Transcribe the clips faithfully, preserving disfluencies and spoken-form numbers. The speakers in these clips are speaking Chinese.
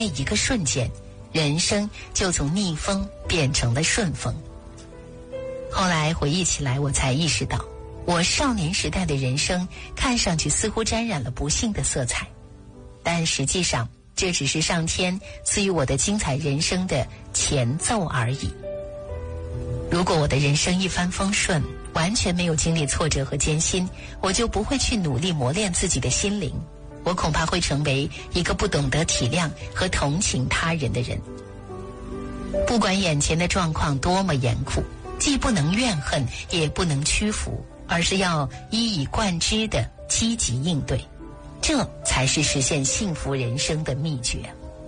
那一个瞬间，人生就从逆风变成了顺风。后来回忆起来，我才意识到，我少年时代的人生看上去似乎沾染了不幸的色彩，但实际上这只是上天赐予我的精彩人生的前奏而已。如果我的人生一帆风顺，完全没有经历挫折和艰辛，我就不会去努力磨练自己的心灵，我恐怕会成为一个不懂得体谅和同情他人的人。不管眼前的状况多么严酷，既不能怨恨，也不能屈服，而是要一以贯之的积极应对，这才是实现幸福人生的秘诀。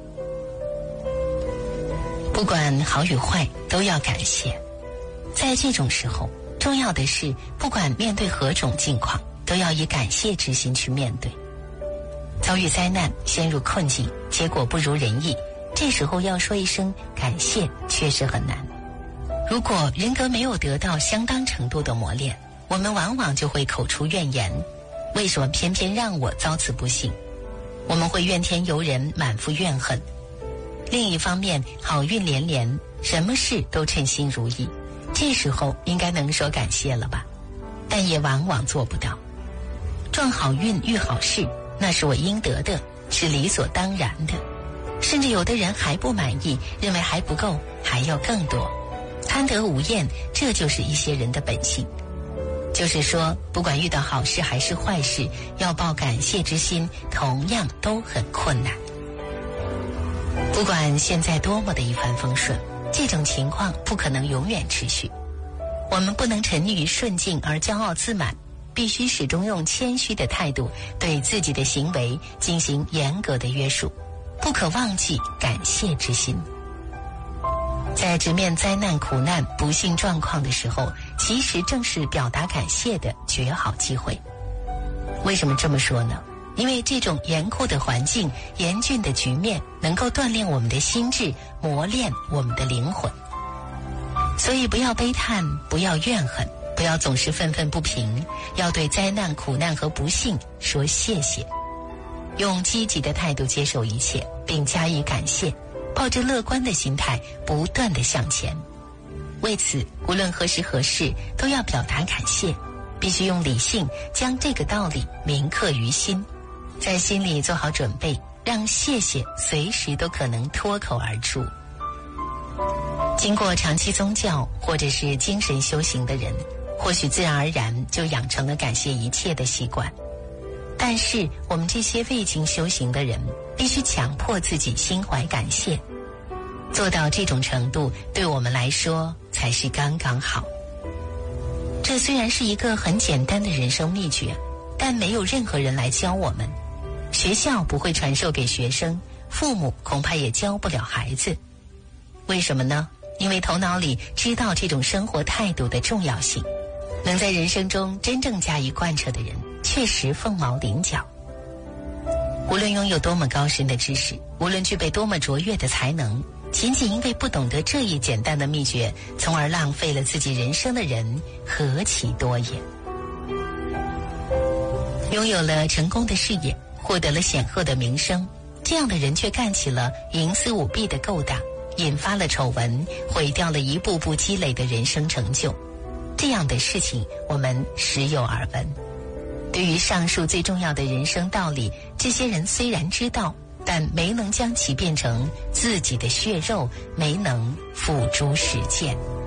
不管好与坏，都要感谢。在这种时候，重要的是，不管面对何种境况，都要以感谢之心去面对。遭遇灾难，陷入困境，结果不如人意，这时候要说一声感谢确实很难。如果人格没有得到相当程度的磨练，我们往往就会口出怨言，为什么偏偏让我遭此不幸？我们会怨天尤人，满腹怨恨。另一方面，好运连连，什么事都称心如意，这时候应该能说感谢了吧？但也往往做不到。撞好运遇好事，那是我应得的，是理所当然的。甚至有的人还不满意，认为还不够，还要更多，贪得无厌，这就是一些人的本性。就是说，不管遇到好事还是坏事，要抱感谢之心，同样都很困难。不管现在多么的一帆风顺，这种情况不可能永远持续。我们不能沉溺于顺境而骄傲自满，必须始终用谦虚的态度对自己的行为进行严格的约束，不可忘记感谢之心。在直面灾难、苦难、不幸状况的时候，其实正是表达感谢的绝好机会。为什么这么说呢？因为这种严酷的环境、严峻的局面能够锻炼我们的心智，磨练我们的灵魂。所以不要悲叹，不要怨恨，不要总是愤愤不平，要对灾难、苦难和不幸说谢谢，用积极的态度接受一切，并加以感谢，抱着乐观的心态不断地向前。为此，无论何时何事都要表达感谢，必须用理性将这个道理铭刻于心，在心里做好准备，让谢谢随时都可能脱口而出。经过长期宗教或者是精神修行的人，或许自然而然就养成了感谢一切的习惯。但是我们这些未经修行的人，必须强迫自己心怀感谢，做到这种程度，对我们来说才是刚刚好。这虽然是一个很简单的人生秘诀，但没有任何人来教我们。学校不会传授给学生，父母恐怕也教不了孩子。为什么呢？因为头脑里知道这种生活态度的重要性，能在人生中真正加以贯彻的人，确实凤毛麟角。无论拥有多么高深的知识，无论具备多么卓越的才能，仅仅因为不懂得这一简单的秘诀，从而浪费了自己人生的人，何其多也。拥有了成功的事业，获得了显赫的名声，这样的人却干起了营私舞弊的勾当，引发了丑闻，毁掉了一步步积累的人生成就。这样的事情我们时有耳闻。对于上述最重要的人生道理，这些人虽然知道，但没能将其变成自己的血肉，没能付诸实践。